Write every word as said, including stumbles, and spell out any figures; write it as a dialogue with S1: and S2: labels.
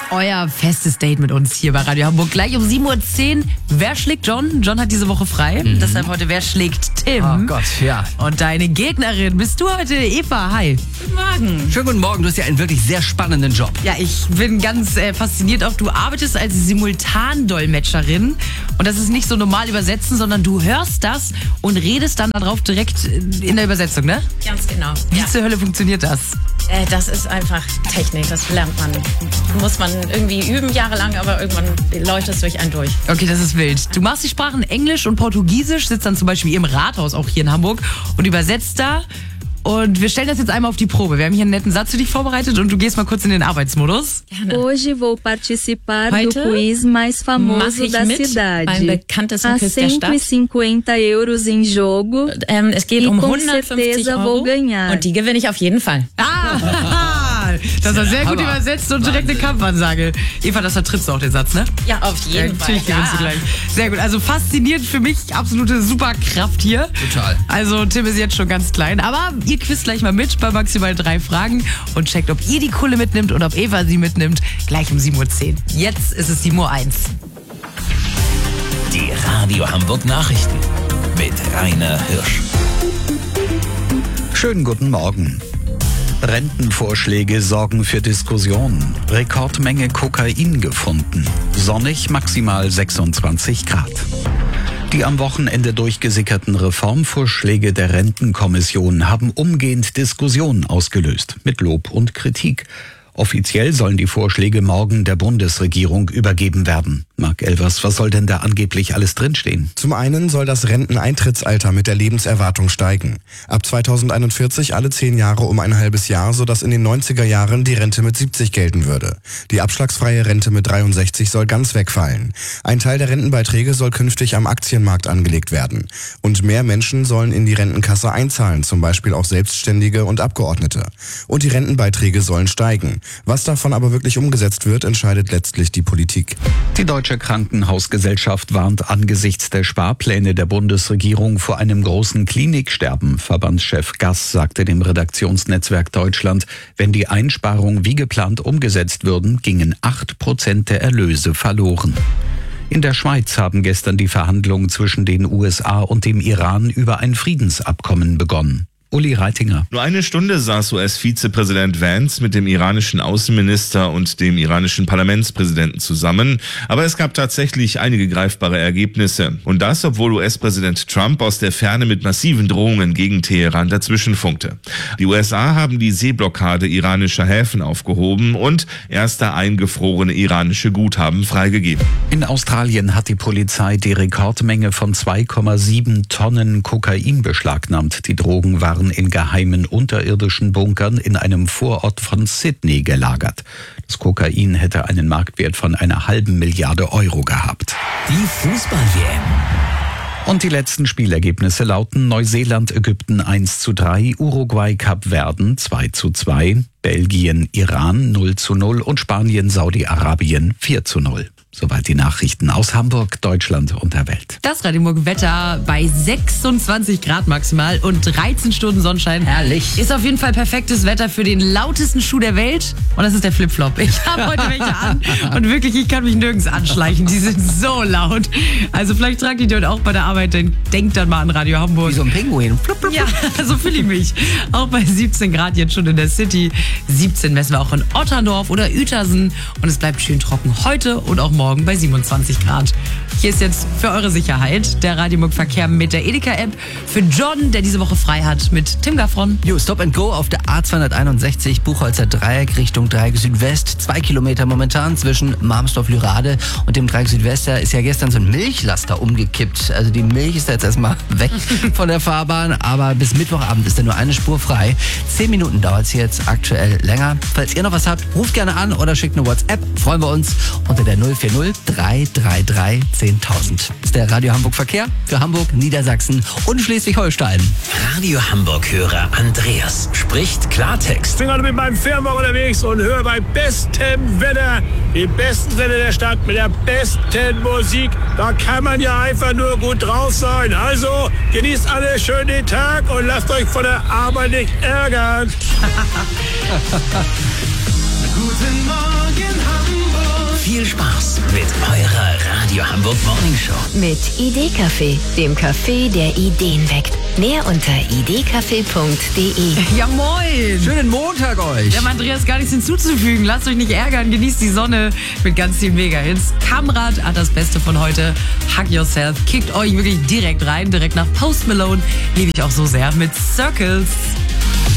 S1: Euer festes Date mit uns hier bei Radio Hamburg. Gleich um sieben Uhr zehn. Wer schlägt John? John hat diese Woche frei. Mhm. Deshalb heute, wer schlägt Tim?
S2: Oh Gott, ja.
S1: Und deine Gegnerin bist du heute, Eva. Hi.
S3: Guten Morgen.
S2: Schönen guten Morgen. Du hast ja einen wirklich sehr spannenden Job.
S1: Ja, ich bin ganz äh, fasziniert auch. Du arbeitest als Simultandolmetscherin. Und das ist nicht so normal übersetzen, sondern du hörst das und redest dann darauf direkt in der Übersetzung, ne?
S3: Ganz genau.
S1: Wie
S3: Ja.
S1: zur Hölle funktioniert das?
S3: Äh, das ist einfach Technik, das lernt man. Muss man irgendwie üben, jahrelang, aber irgendwann läuft es durch einen durch.
S1: Okay, das ist wild. Du machst die Sprachen Englisch und Portugiesisch, sitzt dann zum Beispiel im Rathaus, auch hier in Hamburg, und übersetzt da. Und wir stellen das jetzt einmal auf die Probe. Wir haben hier einen netten Satz für dich vorbereitet und du gehst mal kurz in den Arbeitsmodus.
S4: Hoje vou participar
S3: Heute
S4: do quiz mais
S3: mache
S4: famoso
S3: ich
S4: da
S3: mit
S4: cidade.
S3: beim bekanntesten
S4: Há
S3: Quiz der
S4: cento e
S3: Stadt.
S4: cinquenta euros em jogo.
S3: Ähm, es geht
S4: E
S3: um
S4: com
S3: hundertfünfzig
S4: certeza
S3: Euro
S4: vou ganhar.
S3: und die gewinne ich auf jeden Fall.
S1: Ah, das war sehr gut
S2: Hammer.
S1: übersetzt und direkt eine Kampfansage. Eva, das vertrittst du auch den Satz, ne?
S3: Ja, auf jeden Fall.
S1: Natürlich gewinnst du
S3: Ja.
S1: gleich. Sehr gut. Also faszinierend für mich, absolute Superkraft hier.
S2: Total.
S1: Also Tim ist jetzt schon ganz klein, aber ihr quizt gleich mal mit bei maximal drei Fragen und checkt, ob ihr die Kohle mitnimmt und ob Eva sie mitnimmt. Gleich um sieben Uhr zehn. Jetzt ist es sieben Uhr eins.
S5: Die Radio Hamburg Nachrichten mit Rainer Hirsch.
S6: Schönen guten Morgen. Rentenvorschläge sorgen für Diskussionen. Rekordmenge Kokain gefunden. Sonnig maximal sechsundzwanzig Grad. Die am Wochenende durchgesickerten Reformvorschläge der Rentenkommission haben umgehend Diskussionen ausgelöst, mit Lob und Kritik. Offiziell sollen die Vorschläge morgen der Bundesregierung übergeben werden. Marc Elvers, was soll denn da angeblich alles drinstehen?
S7: Zum einen soll das Renteneintrittsalter mit der Lebenserwartung steigen. Ab zweitausendeinundvierzig alle zehn Jahre um ein halbes Jahr, sodass in den neunziger Jahren die Rente mit siebzig gelten würde. Die abschlagsfreie Rente mit dreiundsechzig soll ganz wegfallen. Ein Teil der Rentenbeiträge soll künftig am Aktienmarkt angelegt werden. Und mehr Menschen sollen in die Rentenkasse einzahlen, zum Beispiel auch Selbstständige und Abgeordnete. Und die Rentenbeiträge sollen steigen. Was davon aber wirklich umgesetzt wird, entscheidet letztlich die Politik.
S6: Die Deutsche Krankenhausgesellschaft warnt angesichts der Sparpläne der Bundesregierung vor einem großen Kliniksterben. Verbandschef Gass sagte dem Redaktionsnetzwerk Deutschland, wenn die Einsparungen wie geplant umgesetzt würden, gingen acht Prozent der Erlöse verloren. In der Schweiz haben gestern die Verhandlungen zwischen den U S A und dem Iran über ein Friedensabkommen begonnen. Uli Reitinger.
S8: Nur eine Stunde saß U S-Vizepräsident Vance mit dem iranischen Außenminister und dem iranischen Parlamentspräsidenten zusammen. Aber es gab tatsächlich einige greifbare Ergebnisse. Und das, obwohl U S-Präsident Trump aus der Ferne mit massiven Drohungen gegen Teheran dazwischenfunkte. Die U S A haben die Seeblockade iranischer Häfen aufgehoben und erste eingefrorene iranische Guthaben freigegeben.
S6: In Australien hat die Polizei die Rekordmenge von zwei Komma sieben Tonnen Kokain beschlagnahmt. Die Drogen waren in geheimen unterirdischen Bunkern in einem Vorort von Sydney gelagert. Das Kokain hätte einen Marktwert von einer halben Milliarde Euro gehabt.
S5: Die Fußball-W M.
S6: Und die letzten Spielergebnisse lauten Neuseeland, Ägypten eins zu drei, Uruguay, Kapverden zwei zu zwei, Belgien, Iran null zu null und Spanien, Saudi-Arabien vier zu null. Soweit die Nachrichten aus Hamburg, Deutschland und der Welt.
S1: Das Radio Hamburg Wetter bei sechsundzwanzig Grad maximal und dreizehn Stunden Sonnenschein.
S2: Herrlich.
S1: Ist auf jeden Fall perfektes Wetter für den lautesten Schuh der Welt. Und das ist der Flipflop. Ich habe heute welche an und wirklich, ich kann mich nirgends anschleichen. Die sind so laut. Also vielleicht tragt ihr die heute auch bei der Arbeit, denn denkt dann mal an Radio Hamburg.
S2: Wie so ein Pinguin. Flup, flup,
S1: Ja, so fühle ich mich. Auch bei siebzehn Grad jetzt schon in der City. siebzehn messen wir auch in Otterndorf oder Uetersen. Und es bleibt schön trocken heute und auch morgen bei siebenundzwanzig Grad. Hier ist jetzt für eure Sicherheit der Radio Hamburg Verkehr mit der Edeka-App. Für John, der diese Woche frei hat, mit Tim Gaffron.
S2: Jo, Stop and Go auf der A zweihunderteinundsechzig, Buchholzer Dreieck Richtung Dreieck Südwest. Zwei Kilometer momentan zwischen Marmsdorf-Lürade und dem Dreieck Südwest. Da ist ja gestern so ein Milchlaster umgekippt. Also die Milch ist da jetzt erstmal weg von der Fahrbahn. Aber bis Mittwochabend ist da nur eine Spur frei. Zehn Minuten dauert es jetzt aktuell länger. Falls ihr noch was habt, ruft gerne an oder schickt eine WhatsApp. Freuen wir uns unter der null vier null drei drei drei zehntausend. Das ist der Radio Hamburg Verkehr für Hamburg, Niedersachsen und Schleswig-Holstein.
S5: Radio Hamburg-Hörer Andreas spricht Klartext.
S9: Ich bin gerade mit meinem Firmenwagen unterwegs und höre bei bestem Wetter, die besten Sender der Stadt mit der besten Musik. Da kann man ja einfach nur gut drauf sein. Also genießt alle schön den Tag und lasst euch von der Arbeit nicht ärgern.
S10: Guten Morgen Hamburg.
S5: viel Spaß mit eurer Radio Hamburg Morning Show.
S10: Mit Idee-Kaffee, dem Kaffee, der Ideen weckt. Mehr unter idee-kaffee punkt de.
S1: Ja, moin.
S2: Schönen Montag euch.
S1: Wir haben Andreas gar nichts hinzuzufügen. Lasst euch nicht ärgern. Genießt die Sonne mit ganz vielen Mega-Hits. Kamrad hat das Beste von heute. Hug Yourself. Kickt euch wirklich direkt rein. Direkt nach Post Malone. Liebe ich auch so sehr. Mit Circles.